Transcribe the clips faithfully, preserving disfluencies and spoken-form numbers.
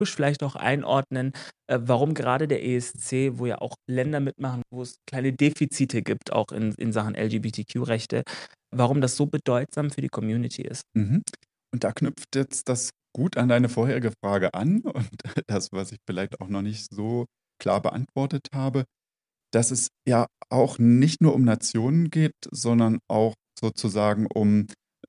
vielleicht auch einordnen, äh, warum gerade der E S C, wo ja auch Länder mitmachen, wo es kleine Defizite gibt, auch in in Sachen L G B T Q-Rechte, warum das so bedeutsam für die Community ist? Mhm. Und da knüpft jetzt das gut an deine vorherige Frage an und das, was ich vielleicht auch noch nicht so klar beantwortet habe, dass es ja auch nicht nur um Nationen geht, sondern auch sozusagen um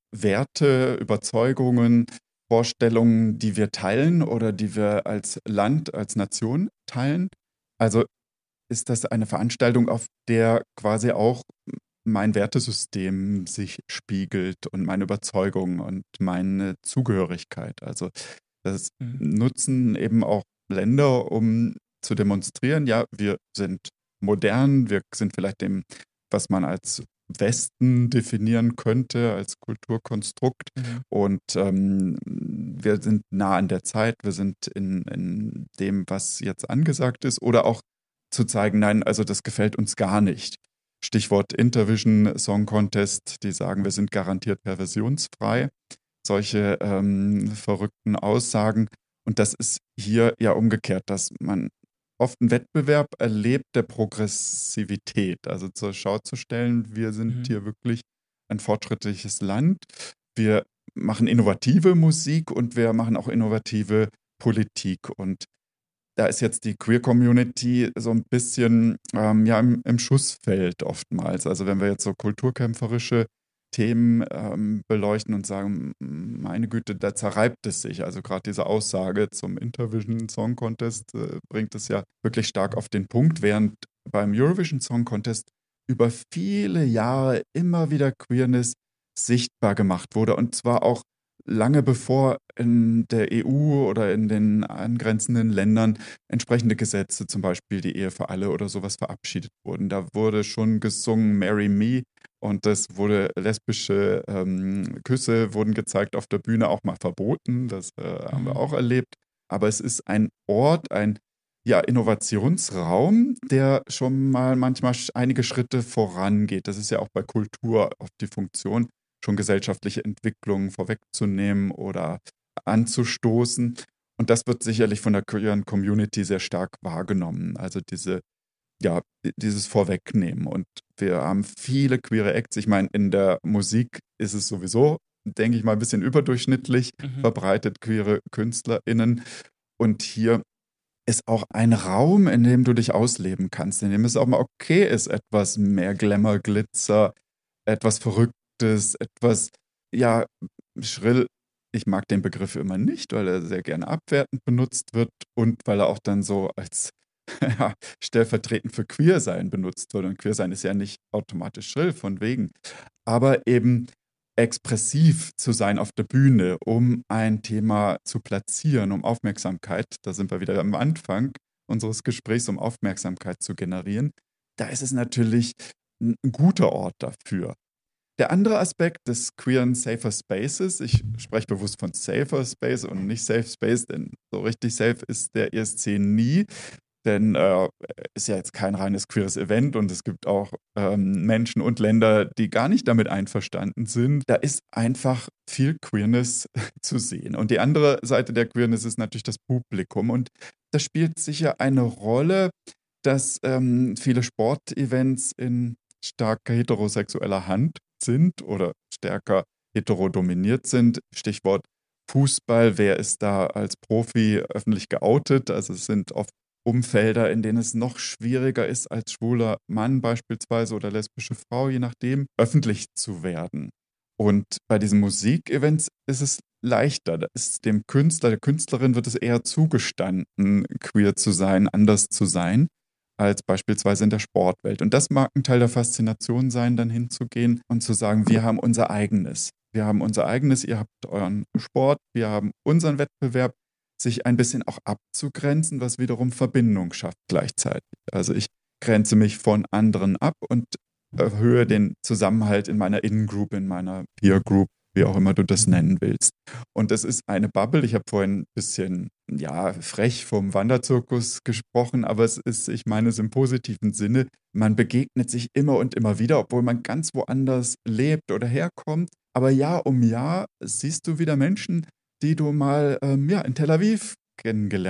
Werte, Überzeugungen, Vorstellungen, die wir teilen oder die wir als Land, als Nation teilen. Also ist das eine Veranstaltung, auf der quasi auch mein Wertesystem sich spiegelt und meine Überzeugung und meine Zugehörigkeit. Also das Mhm. nutzen eben auch Länder, um zu demonstrieren, ja, wir sind modern, wir sind vielleicht dem, was man als Westen definieren könnte, als Kulturkonstrukt. Mhm. Und ähm, wir sind nah an der Zeit, wir sind in, in dem, was jetzt angesagt ist. Oder auch zu zeigen, nein, also das gefällt uns gar nicht. Stichwort Intervision Song Contest, die sagen, wir sind garantiert perversionsfrei. Solche ähm, verrückten Aussagen. Und das ist hier ja umgekehrt, dass man oft einen Wettbewerb erlebt der Progressivität. Also zur Schau zu stellen, wir sind Mhm. hier wirklich ein fortschrittliches Land. Wir machen innovative Musik und wir machen auch innovative Politik. Und da ist jetzt die Queer-Community so ein bisschen ähm, ja, im, im Schussfeld oftmals. Also wenn wir jetzt so kulturkämpferische Themen ähm, beleuchten und sagen, "M- meine Güte, da zerreibt es sich." Also gerade diese Aussage zum Intervision Song Contest äh, bringt es ja wirklich stark auf den Punkt, während beim Eurovision Song Contest über viele Jahre immer wieder Queerness sichtbar gemacht wurde und zwar auch lange bevor in der E U oder in den angrenzenden Ländern entsprechende Gesetze, zum Beispiel die Ehe für alle oder sowas verabschiedet wurden. Da wurde schon gesungen Marry Me und das wurde lesbische ähm, Küsse wurden gezeigt auf der Bühne auch mal verboten. Das äh, haben wir Mhm. auch erlebt. Aber es ist ein Ort, ein ja, Innovationsraum, der schon mal manchmal sch- einige Schritte vorangeht. Das ist ja auch bei Kultur oft die Funktion, schon gesellschaftliche Entwicklungen vorwegzunehmen oder anzustoßen. Und das wird sicherlich von der queeren Community sehr stark wahrgenommen. Also diese, ja, dieses Vorwegnehmen. Und wir haben viele queere Acts. Ich meine, in der Musik ist es sowieso, denke ich mal, ein bisschen überdurchschnittlich Mhm. verbreitet, queere KünstlerInnen. Und hier ist auch ein Raum, in dem du dich ausleben kannst, in dem es auch mal okay ist, etwas mehr Glamour, Glitzer, etwas Verrücktes, etwas, ja, schrill. Ich mag den Begriff immer nicht, weil er sehr gerne abwertend benutzt wird und weil er auch dann so als ja, stellvertretend für Queersein benutzt wird. Und Queersein ist ja nicht automatisch schrill, von wegen. Aber eben expressiv zu sein auf der Bühne, um ein Thema zu platzieren, um Aufmerksamkeit, da sind wir wieder am Anfang unseres Gesprächs, um Aufmerksamkeit zu generieren, da ist es natürlich ein guter Ort dafür. Der andere Aspekt des queeren Safer Spaces, ich spreche bewusst von Safer Space und nicht Safe Space, denn so richtig safe ist der E S C nie, denn äh, ist ja jetzt kein reines queeres Event und es gibt auch ähm, Menschen und Länder, die gar nicht damit einverstanden sind. Da ist einfach viel Queerness zu sehen. Und die andere Seite der Queerness ist natürlich das Publikum. Und das spielt sicher eine Rolle, dass ähm, viele Sportevents in stark heterosexueller Hand sind oder stärker heterodominiert sind. Stichwort Fußball, wer ist da als Profi öffentlich geoutet? Also es sind oft Umfelder, in denen es noch schwieriger ist, als schwuler Mann beispielsweise oder lesbische Frau, je nachdem, öffentlich zu werden. Und bei diesen Musikevents ist es leichter. Da ist dem Künstler, der Künstlerin wird es eher zugestanden, queer zu sein, anders zu sein, als beispielsweise in der Sportwelt. Und das mag ein Teil der Faszination sein, dann hinzugehen und zu sagen, wir haben unser eigenes. Wir haben unser eigenes, ihr habt euren Sport, wir haben unseren Wettbewerb, sich ein bisschen auch abzugrenzen, was wiederum Verbindung schafft gleichzeitig. Also ich grenze mich von anderen ab und erhöhe den Zusammenhalt in meiner In-Group, in meiner Peer-Group, wie auch immer du das nennen willst. Und das ist eine Bubble. Ich habe vorhin ein bisschen, ja, frech vom Wanderzirkus gesprochen, aber es ist, ich meine es im positiven Sinne, man begegnet sich immer und immer wieder, obwohl man ganz woanders lebt oder herkommt. Aber Jahr um Jahr siehst du wieder Menschen, die du mal ähm, ja, in Tel Aviv kennengelernt